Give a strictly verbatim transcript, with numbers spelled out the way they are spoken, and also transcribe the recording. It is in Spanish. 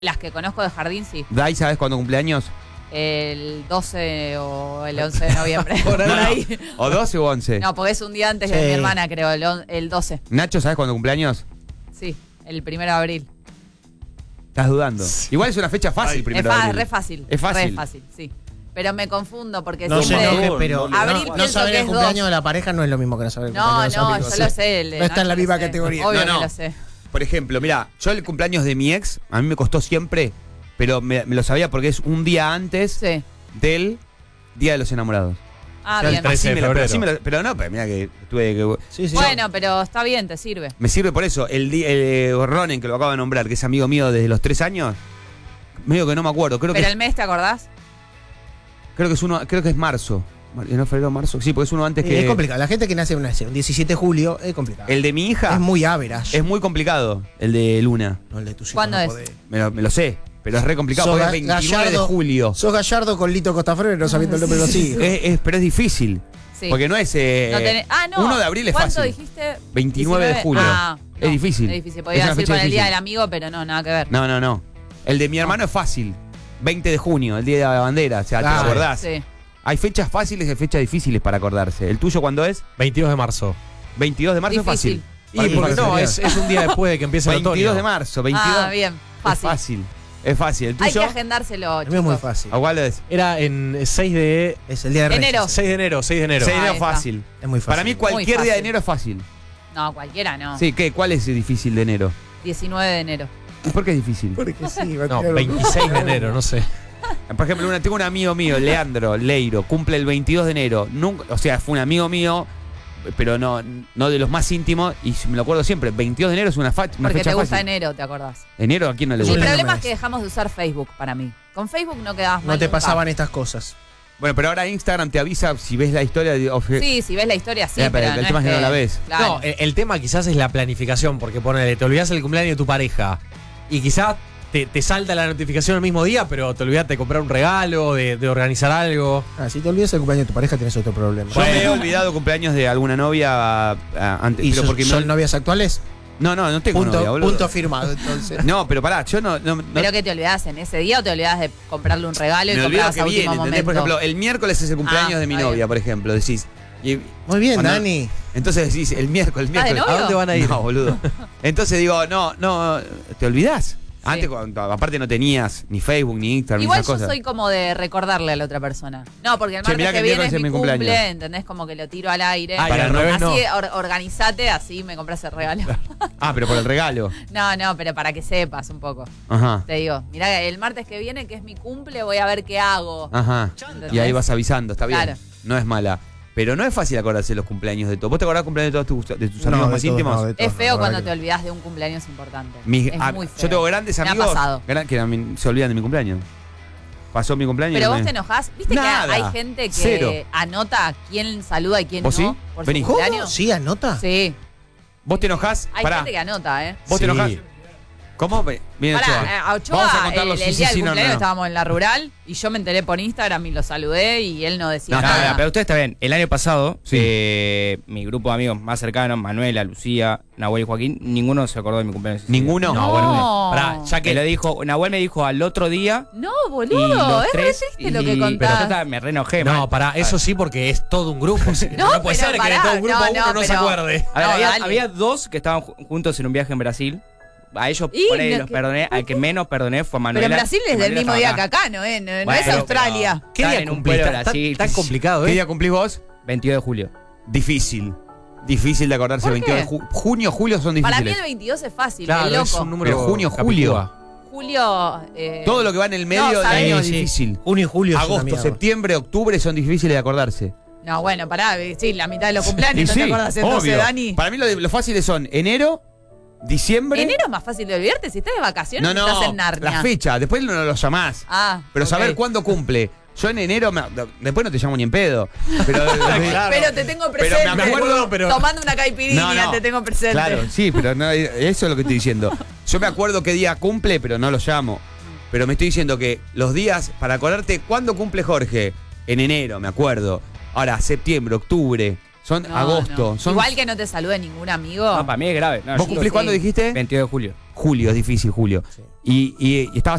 Las que conozco de jardín, sí. Dai, ¿sabes cuándo cumpleaños? El doce o el once de noviembre. Por ahí. ¿O doce o once? No, porque es un día antes Sí. de mi hermana, creo, el, on- el doce. Nacho, ¿sabes cuándo cumpleaños? Sí, el primero de abril. Estás dudando. Igual es una fecha fácil, Es primero de fa- abril. re fácil. Es fácil. Re fácil, sí. Pero me confundo porque No se siempre... enoje, pero no, abril no, no pienso saber que el es cumpleaños dos. de la pareja no es lo mismo que no saber el No, cumpleaños de los no, amigos. yo lo sé. el de No está en la Nacho misma lo sé. categoría. Obvio No, no. que lo sé. Por ejemplo, mira, yo el cumpleaños de mi ex, a mí me costó siempre, pero me, me lo sabía porque es un día antes Sí. del Día de los Enamorados. Ah, O sea, el bien. trece Así de me lo- pero, febrero. así me lo- pero no, pero mira que tuve que... Sí, sí. Bueno, pero está bien, te sirve. Me sirve por eso. El, di- el Ronen, que lo acabo de nombrar, que es amigo mío desde los tres años, medio que no me acuerdo. Creo Pero que, el mes, ¿te acordás? creo que es uno, creo que es marzo. Mar- No, febrero, marzo. Sí, porque es uno antes Sí, que... es complicado. La gente que nace un un diecisiete de julio es complicado. El de mi hija es muy average. es muy complicado, el de Luna. No, el de tu hijo ¿Cuándo no es? podés. Me lo, me lo sé, pero es re complicado Sos porque es Ga- veintinueve de Gallardo. julio. Sos Gallardo con Lito Costafrero no sabiendo el nombre de los hijos. Es- es- pero es difícil. Sí. Porque no es... eh, No tenés- ah, no. uno de abril es ¿Cuánto fácil. dijiste? veintinueve de diecinueve. julio. Ah, Es no, difícil. Es difícil. Es Podía una decir fecha con el día difícil. del amigo, pero no, nada que ver. No, no, no. El de mi hermano es fácil. veinte de junio, el día de la bandera. O sea, ¿te Claro. acordás? Sí. Hay fechas fáciles y fechas difíciles para acordarse. ¿El tuyo cuándo es? veintidós de marzo. veintidós de marzo Difícil. es fácil. Y Para mí porque parece no, bien. es, es un día después de que empiece el otoño. veintidós de marzo, veintidós. Ah, bien. Es Fácil. fácil. Es fácil. ¿El Hay que tuyo? agendárselo, El mío es muy chicos. fácil. ¿A cuál es? Era en seis de... Es el día de Reyes. Enero. seis de enero, seis de enero. seis de enero Ahí está. fácil. Es muy fácil. Para mí cualquier Muy día de fácil. enero es fácil. No, cualquiera no. Sí, ¿qué? ¿Cuál es difícil de enero? diecinueve de enero. ¿Por qué es difícil? Porque sí, va a No, tirar los- veintiséis de enero, no sé. Por ejemplo, una- tengo un amigo mío, Leandro Leiro, cumple el veintidós de enero. Nunca, o sea, fue un amigo mío, pero no, no de los más íntimos, y me lo acuerdo siempre. veintidós de enero es una, fa- una Porque fecha te gusta fácil. enero, ¿te acordás? ¿Enero a quién no le El Sí, gusta? no problema me es que es. dejamos de usar Facebook para mí. Con Facebook no quedabas mal No te nunca. pasaban estas cosas. Bueno, pero ahora Instagram te avisa si ves la historia. De, of- Sí, si ves la historia, sí, Eh, pero pero el no tema es que no la ves. Claro. No, el, el tema quizás es la planificación, porque ponele, te olvidás el cumpleaños de tu pareja y quizás te, te salta la notificación el mismo día, pero te olvidaste de comprar un regalo, de, de organizar algo. Ah, si te olvidas el cumpleaños de tu pareja, tienes otro problema. Yo me he olvidado cumpleaños de alguna novia ah, antes. ¿Y pero son, porque son no, novias actuales? no, no, no tengo Punto, novia, boludo. punto firmado, entonces. No, pero pará, yo no. no, no- ¿Pero que te olvidás en ese día o te olvidás de comprarle un regalo y me olvido comprabas que a viene, último ¿entendés? momento? Por ejemplo, el miércoles es el cumpleaños Ah, de mi está novia, bien. por ejemplo. Decís. y- Muy bien, cuando- Dani. Entonces decís, el miércoles, el ¿Estás de miércoles. novio? ¿A dónde van a ir? No, boludo. Entonces digo, no, no, ¿te olvidás? Sí. Antes, cuando, aparte no tenías ni Facebook, ni Instagram, Igual ni esas yo cosas. soy como de recordarle a la otra persona. No, porque el Che, martes mirá que que, el viene miércoles es es mi mi cumple, cumpleaños. ¿entendés? Como que lo tiro al aire. Ah, y Para al no- revés no. Así, or- organizate, así me compras el regalo. Ah, pero por el regalo. No, no, pero para que sepas un poco. Ajá. Te digo, mirá, el martes que viene, que es mi cumple, voy a ver qué hago. Ajá. ¿Entendés? Y ahí vas avisando, está bien. Claro. No es mala. Pero no es fácil acordarse los cumpleaños de todos. ¿Vos te acordás cumpleaños de todos tus, de tus No, amigos de más todos, íntimos? no, de todos, Es no, feo la cuando verdad te olvidás de un cumpleaños importante. Mis- es ah, muy feo. yo tengo grandes Me ha amigos pasado. gran- que también se olvidan de mi cumpleaños. Pasó mi cumpleaños. Pero y vos me- te enojás. ¿Viste Nada. que hay gente que Cero. anota quién saluda y quién ¿Vos no sí? por Vení. su ¿Cómo? cumpleaños? ¿Sí, anota? Sí. ¿Vos te enojás? Hay Pará. gente que anota, ¿eh? ¿Vos te Sí. enojás? ¿Cómo? Bien, Pará, Ochoa. eh, a Ochoa, Vamos a contarlo el, sí, el sí, día sí, del no, no, cumpleaños no. estábamos en la rural y yo me enteré por Instagram y lo saludé y él no decía No, No, nada. no, pero usted está bien. El año pasado, Sí. eh, mi grupo de amigos más cercanos, Manuela, Lucía, Nahuel y Joaquín, ninguno se acordó de mi cumpleaños. ¿Ninguno? No. bueno, Pará, ya Que que lo dijo, Nahuel me dijo al otro día. No, Y boludo, los es re tres. triste y- lo que pero contás. yo estaba- me re enojé. No, mal. para eso sí, porque es todo un grupo. así que No, no, puede pero ser que pará, de todo un grupo no, uno no, no, se pero- acuerde. A ver, No, había, dale. había dos que estaban ju- juntos en un viaje en Brasil. A ellos Y por ahí no, los que- perdoné. Al que menos perdoné fue a Manuela. Pero en Brasil que es del Manuela mismo estaba día que acá. acá, ¿no? es? No, no Bueno, es pero- Australia. ¿Qué Están día en un cumplís? pueblo de Tan, tan- Brasil. tan complicado, ¿Qué ¿eh? día cumplís vos? veintidós de julio. Difícil. Difícil de acordarse. ¿Por veintidós qué? de ju- junio, julio son difíciles. Para mí el veintidós es fácil, Claro, el es loco. un número Pero junio, capicúa. julio. Julio. eh, Todo lo que va en el medio no, del ¿sabés? año es Sí, sí. difícil. Junio y julio es una Agosto, mierda. septiembre, octubre son difíciles de acordarse. No, bueno, pará, sí, la mitad de los Y cumpleaños, ¿no sí, te acordás entonces, obvio. Dani? Para mí lo, de- lo fáciles son enero, diciembre. Enero es más fácil de olvidarte si estás de vacaciones No, o no, estás en Narnia. la fecha, después no lo llamás. Ah, Pero ok. saber cuándo cumple. Yo en enero, me- después no te llamo ni en pedo. Pero, Pero te tengo Pero presente. me acuerdo, pero- Tomando una caipirinha, No, no. te tengo presente. Claro, sí, pero no, eso es lo que estoy diciendo. Yo me acuerdo qué día cumple, pero no lo llamo. Pero me estoy diciendo que los días, para acordarte, ¿cuándo cumple Jorge? En enero, me acuerdo. Ahora, septiembre, octubre, son No, agosto. no. Son, Igual que no te salude ningún amigo. No, para mí es grave. No, ¿Vos yo- cumplís sí. cuándo dijiste? veintidós de julio. julio, es difícil, julio. Sí. Y, y, y estaba